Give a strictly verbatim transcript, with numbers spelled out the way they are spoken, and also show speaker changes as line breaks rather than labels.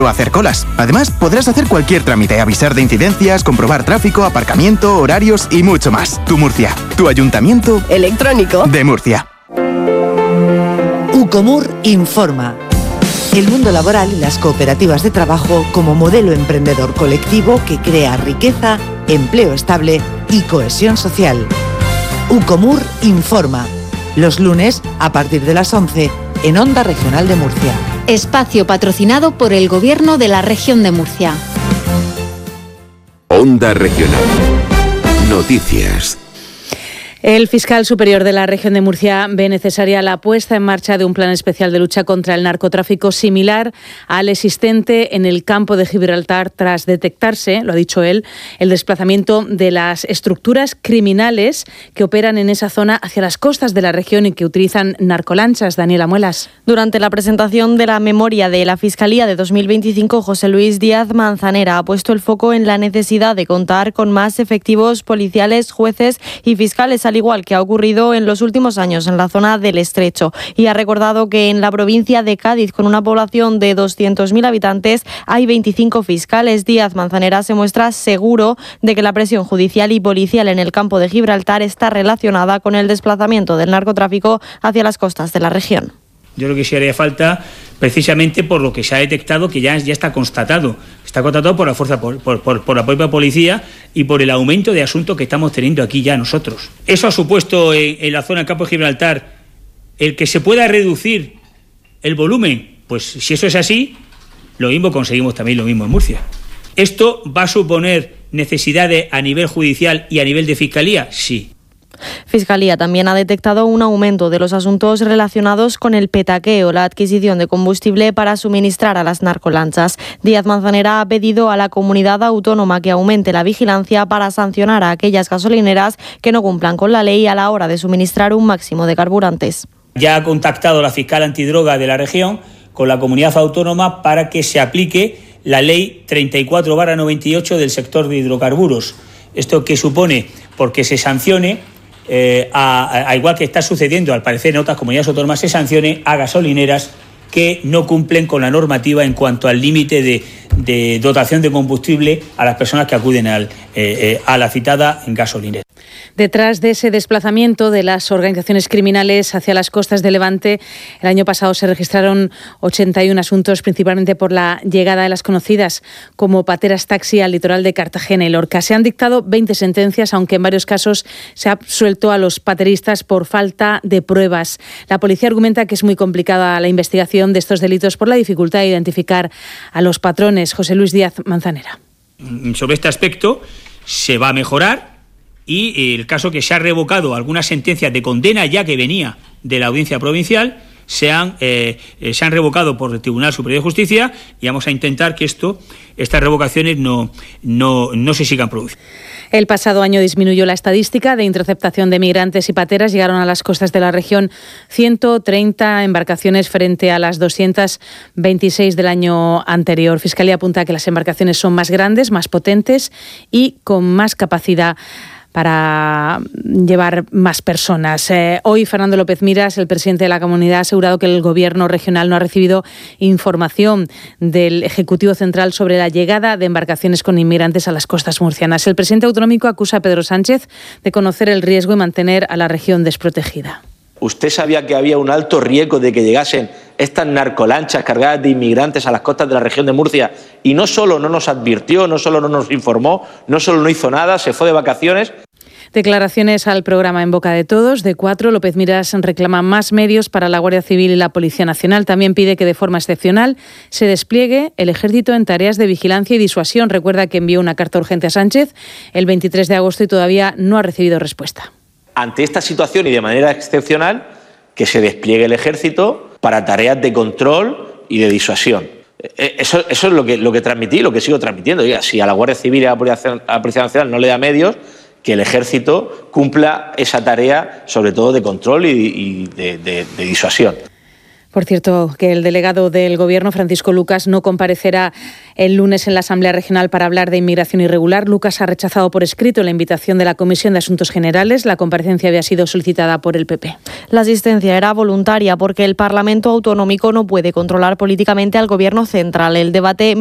o hacer colas. Además, podrás hacer cualquier trámite, avisar de incidencias, comprobar tráfico, aparcamiento, horarios y mucho más. Tu Murcia, tu ayuntamiento
electrónico
de Murcia.
Ucomur informa. El mundo laboral y las cooperativas de trabajo como modelo emprendedor colectivo que crea riqueza, empleo estable y cohesión social. Ucomur informa. Los lunes a partir de las once en Onda Regional de Murcia.
Espacio patrocinado por el Gobierno de la Región de Murcia.
Onda Regional. Noticias.
El fiscal superior de la región de Murcia ve necesaria la puesta en marcha de un plan especial de lucha contra el narcotráfico similar al existente en el campo de Gibraltar tras detectarse, lo ha dicho él, el desplazamiento de las estructuras criminales que operan en esa zona hacia las costas de la región y que utilizan narcolanchas. Daniela Muelas.
Durante la presentación de la memoria de la Fiscalía de dos mil veinticinco, José Luis Díaz Manzanera ha puesto el foco en la necesidad de contar con más efectivos policiales, jueces y fiscales, al igual que ha ocurrido en los últimos años en la zona del Estrecho, y ha recordado que en la provincia de Cádiz, con una población de doscientos mil habitantes, hay veinticinco fiscales. Díaz Manzanera se muestra seguro de que la presión judicial y policial en el campo de Gibraltar está relacionada con el desplazamiento del narcotráfico hacia las costas de la región.
Yo creo que sí haría falta, precisamente por lo que se ha detectado, que ya, ya está constatado. Está constatado por la fuerza, por, por, por, por la propia policía y por el aumento de asuntos que estamos teniendo aquí ya nosotros. Eso ha supuesto en, en la zona del campo de Gibraltar el que se pueda reducir el volumen. Pues si eso es así, lo mismo conseguimos también lo mismo en Murcia. ¿Esto va a suponer necesidades a nivel judicial y a nivel de fiscalía? Sí.
Fiscalía también ha detectado un aumento de los asuntos relacionados con el petaqueo, la adquisición de combustible para suministrar a las narcolanchas. Díaz Manzanera ha pedido a la comunidad autónoma que aumente la vigilancia para sancionar a aquellas gasolineras que no cumplan con la ley a la hora de suministrar un máximo de carburantes.
Ya ha contactado la fiscal antidroga de la región con la comunidad autónoma para que se aplique la ley treinta y cuatro barra noventa y ocho del sector de hidrocarburos. ¿Esto qué supone? Porque se sancione Eh, a, a igual que está sucediendo al parecer en otras comunidades autónomas, se sancione a gasolineras que no cumplen con la normativa en cuanto al límite de, de dotación de combustible a las personas que acuden al, eh, eh, a la citada gasolinera.
Detrás de ese desplazamiento de las organizaciones criminales hacia las costas de Levante, el año pasado se registraron ochenta y uno asuntos, principalmente por la llegada de las conocidas como pateras taxi al litoral de Cartagena y Lorca. Se han dictado veinte sentencias, aunque en varios casos se ha absuelto a los pateristas por falta de pruebas. La policía argumenta que es muy complicada la investigación de estos delitos por la dificultad de identificar a los patrones. José Luis Díaz Manzanera.
Sobre este aspecto se va a mejorar. Y el caso que se ha revocado algunas sentencias de condena ya que venía de la Audiencia Provincial se han, eh, se han revocado por el Tribunal Superior de Justicia, y vamos a intentar que esto, estas revocaciones no, no, no se sigan produciendo.
El pasado año disminuyó la estadística de interceptación de migrantes y pateras. Llegaron a las costas de la región ciento treinta embarcaciones frente a las doscientas veintiséis del año anterior. Fiscalía apunta que las embarcaciones son más grandes, más potentes y con más capacidad para llevar más personas. Eh, hoy Fernando López Miras, el presidente de la comunidad, ha asegurado que el Gobierno regional no ha recibido información del Ejecutivo Central sobre la llegada de embarcaciones con inmigrantes a las costas murcianas. El presidente autonómico acusa a Pedro Sánchez de conocer el riesgo y mantener a la región desprotegida.
¿Usted sabía que había un alto riesgo de que llegasen estas narcolanchas cargadas de inmigrantes a las costas de la región de Murcia? Y no solo no nos advirtió, no solo no nos informó, no solo no hizo nada, se fue de vacaciones.
Declaraciones al programa En Boca de Todos. De Cuatro, López Miras reclama más medios para la Guardia Civil y la Policía Nacional. También pide que de forma excepcional se despliegue el Ejército en tareas de vigilancia y disuasión. Recuerda que envió una carta urgente a Sánchez el veintitrés de agosto y todavía no ha recibido respuesta.
Ante esta situación y de manera excepcional, que se despliegue el Ejército para tareas de control y de disuasión. Eso, eso es lo que, lo que transmití, lo que sigo transmitiendo. Oiga, si a la Guardia Civil y a la Policía, a la Policía Nacional no le da medios, que el Ejército cumpla esa tarea, sobre todo de control y, y de, de, de disuasión.
Por cierto, que el delegado del Gobierno, Francisco Lucas, no comparecerá el lunes en la Asamblea Regional para hablar de inmigración irregular. Lucas ha rechazado por escrito la invitación de la Comisión de Asuntos Generales. La comparecencia había sido solicitada por el P P.
La asistencia era voluntaria porque el Parlamento Autonómico no puede controlar políticamente al Gobierno central. El debate